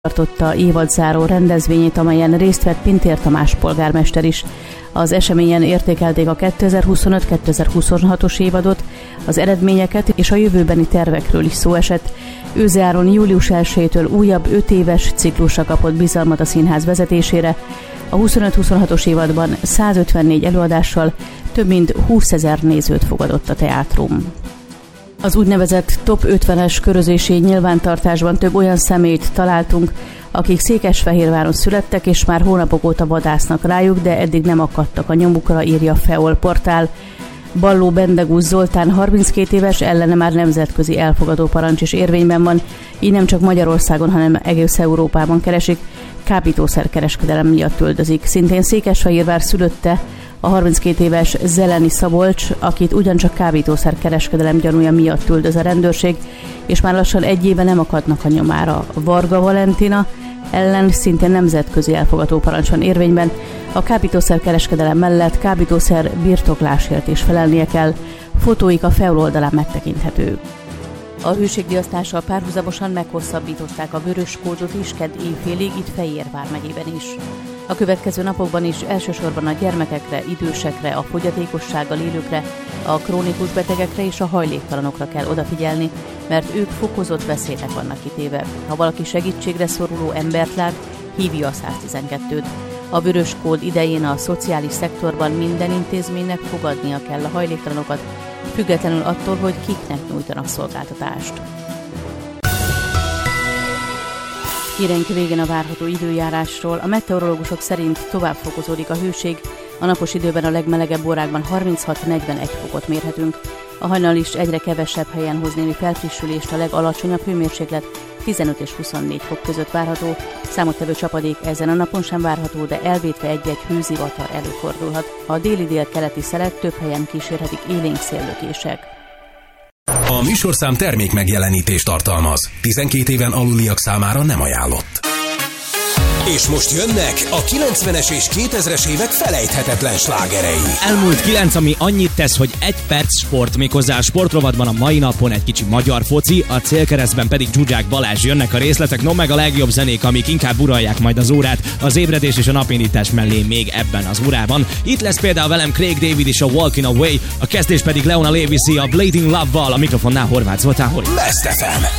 tartotta évadzáró rendezvényét, amelyen részt vett Pintér Tamás polgármester is. Az eseményen értékelték a 2025-2026-os évadot, az eredményeket és a jövőbeni tervekről is szó esett. Őze Áron július 1-től újabb 5 éves ciklusra kapott bizalmat a színház vezetésére. A 25-26-os évadban 154 előadással több mint 20 000 nézőt fogadott a teátrum. Az úgynevezett Top 50-es körözési nyilvántartásban több olyan személyt találtunk, akik Székesfehérváron születtek, és már hónapok óta vadásznak rájuk, de eddig nem akadtak a nyomukra, írja Feol portál. Balló Bendegúz Zoltán 32 éves, ellene már nemzetközi elfogadó parancs is érvényben van, így nem csak Magyarországon, hanem egész Európában keresik, kábítószerkereskedelem miatt üldözik. Szintén Székesfehérvár szülötte, a 32 éves Zeleni Szabolcs, akit ugyancsak kábítószerkereskedelem gyanúja miatt üldöz a rendőrség, és már lassan 1 éve nem akadnak a nyomára. Varga Valentina ellen szintén nemzetközi elfogadó parancs van érvényben. A kábítószerkereskedelem mellett kábítószer birtoklásért is felelnie kell. Fotóik a Feol oldalán megtekinthető. A hőségriasztással párhuzamosan meghosszabbították a vörös kódot is kedd éjfélig itt Fejérvár megyében is. A következő napokban is elsősorban a gyermekekre, idősekre, a fogyatékossággal élőkre, a krónikus betegekre és a hajléktalanokra kell odafigyelni, mert ők fokozott veszélynek vannak kitéve. Ha valaki segítségre szoruló embert lát, hívja a 112-t. A vörös kód idején a szociális szektorban minden intézménynek fogadnia kell a hajléktalanokat, függetlenül attól, hogy kiknek nyújtanak szolgáltatást. Híreink végén a várható időjárásról. A meteorológusok szerint tovább fokozódik a hőség. A napos időben a legmelegebb órákban 36-41 fokot mérhetünk. A hajnal is egyre kevesebb helyen hoz némi felfrissülést, a legalacsonyabb hőmérséklet 15 és 24 fok között várható. Számottevő csapadék ezen a napon sem várható, de elvétve egy-egy hőzivatar előfordulhat. A déli-dél-keleti szelet több helyen kísérhetik élénk széllökések. A műsorszám termék megjelenítést tartalmaz. 12 éven aluliak számára nem ajánlott. És most jönnek a 90-es és 2000-es évek felejthetetlen slágerei. Elmúlt 9, ami annyit tesz, hogy 1 perc sport, méghozzá a sportrovatban a mai napon egy kicsi magyar foci, a célkeresztben pedig Zsuzsák Balázs. Jönnek a részletek, no meg a legjobb zenék, amik inkább uralják majd az órát, az ébredés és a napindítás mellé még ebben az órában. Itt lesz például velem Craig David is a Walking Away, a kezdés pedig Leona Levisi a Blading Love-val, a mikrofonnál Horváth Zoltán. Best FM,